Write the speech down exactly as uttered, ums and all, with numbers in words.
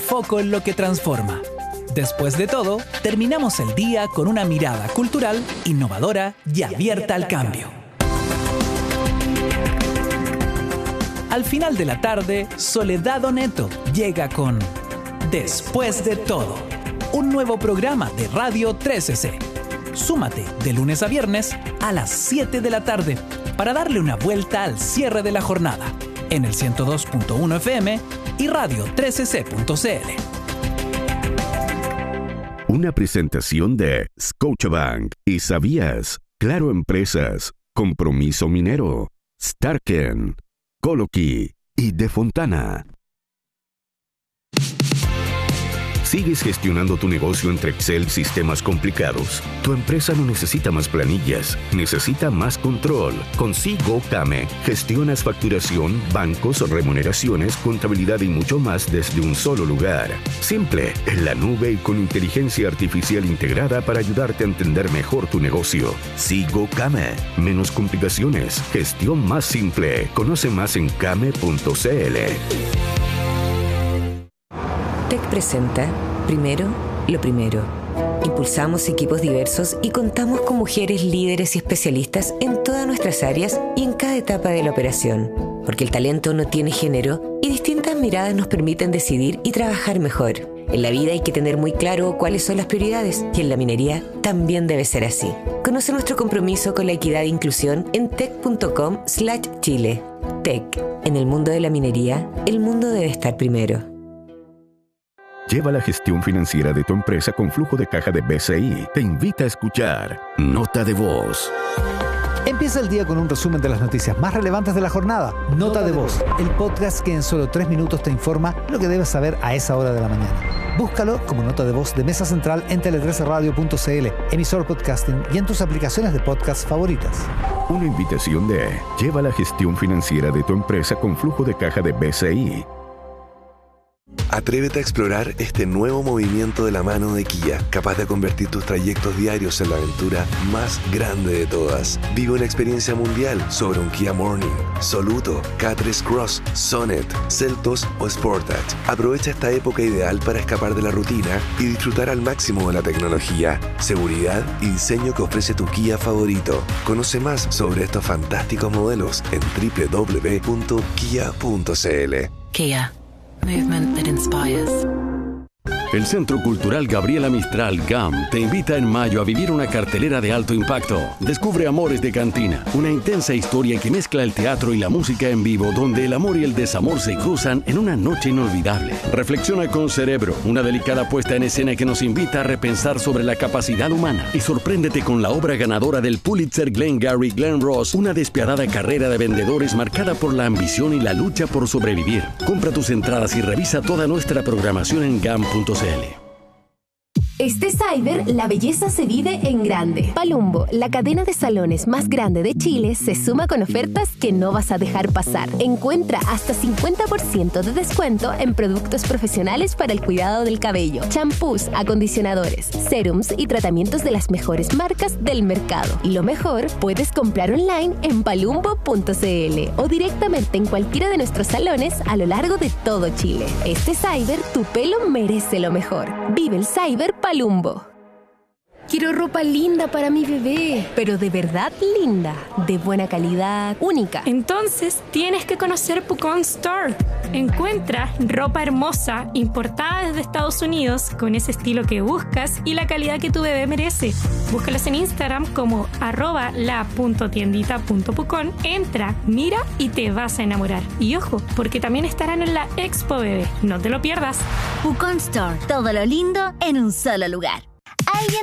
foco en lo que transforma. Después de todo, terminamos el día con una mirada cultural, innovadora y abierta al cambio. Al final de la tarde, Soledad Oneto llega con Después de todo, un nuevo programa de Radio trece ce. Súmate de lunes a viernes a las siete de la tarde para darle una vuelta al cierre de la jornada en el ciento dos punto uno efe eme y radio trece ce punto ce ele. Una presentación de Scotiabank y ¿sabías? Claro Empresas, Compromiso Minero, Starken, Coloqui y De Fontana. ¿Sigues gestionando tu negocio entre Excel, sistemas complicados? Tu empresa no necesita más planillas, necesita más control. Con SiGoCame, gestionas facturación, bancos, remuneraciones, contabilidad y mucho más desde un solo lugar. Simple, en la nube y con inteligencia artificial integrada para ayudarte a entender mejor tu negocio. SiGoCame, menos complicaciones, gestión más simple. Conoce más en came punto ce ele. Tech presenta Primero, lo primero. Impulsamos equipos diversos y contamos con mujeres líderes y especialistas en todas nuestras áreas y en cada etapa de la operación. Porque el talento no tiene género y distintas miradas nos permiten decidir y trabajar mejor. En la vida hay que tener muy claro cuáles son las prioridades y en la minería también debe ser así. Conoce nuestro compromiso con la equidad e inclusión en tech punto com slash chile. Tech. En el mundo de la minería, el mundo debe estar primero. Lleva la gestión financiera de tu empresa con Flujo de Caja de B C I. Te invita a escuchar Nota de Voz. Empieza el día con un resumen de las noticias más relevantes de la jornada. Nota de Voz, el podcast que en solo tres minutos te informa lo que debes saber a esa hora de la mañana. Búscalo como Nota de Voz de Mesa Central en tele trece radio punto ce ele, emisor podcasting y en tus aplicaciones de podcast favoritas. Una invitación de Lleva la gestión financiera de tu empresa con Flujo de Caja de B C I. Atrévete a explorar este nuevo movimiento de la mano de Kia, capaz de convertir tus trayectos diarios en la aventura más grande de todas. Vive una experiencia mundial sobre un Kia Morning, Soluto, K tres Cross, Sonet, Seltos o Sportage. Aprovecha esta época ideal para escapar de la rutina y disfrutar al máximo de la tecnología, seguridad y diseño que ofrece tu Kia favorito. Conoce más sobre estos fantásticos modelos en doble u doble u doble u punto kia punto ce ele. Kia. Movement that inspires. El Centro Cultural Gabriela Mistral GAM te invita en mayo a vivir una cartelera de alto impacto. Descubre Amores de Cantina, una intensa historia que mezcla el teatro y la música en vivo, donde el amor y el desamor se cruzan en una noche inolvidable. Reflexiona con Cerebro, una delicada puesta en escena que nos invita a repensar sobre la capacidad humana. Y sorpréndete con la obra ganadora del Pulitzer Glengarry Glen Ross, una despiadada carrera de vendedores marcada por la ambición y la lucha por sobrevivir. Compra tus entradas y revisa toda nuestra programación en gam punto ce ele. Este Cyber, la belleza se vive en grande. Palumbo, la cadena de salones más grande de Chile, se suma con ofertas que no vas a dejar pasar. Encuentra hasta cincuenta por ciento de descuento en productos profesionales para el cuidado del cabello, champús, acondicionadores, serums y tratamientos de las mejores marcas del mercado. Y lo mejor, puedes comprar online en palumbo punto ce ele o directamente en cualquiera de nuestros salones a lo largo de todo Chile. Este Cyber, tu pelo merece lo mejor. Vive el Cyber Palumbo. Quiero ropa linda para mi bebé, pero de verdad linda, de buena calidad, única. Entonces tienes que conocer Pucón Store. Encuentra ropa hermosa, importada desde Estados Unidos, con ese estilo que buscas y la calidad que tu bebé merece. Búscalos en Instagram como arroba la punto tiendita punto pucón. Entra, mira y te vas a enamorar. Y ojo, porque también estarán en la Expo Bebé. No te lo pierdas. Pucón Store, todo lo lindo en un solo lugar.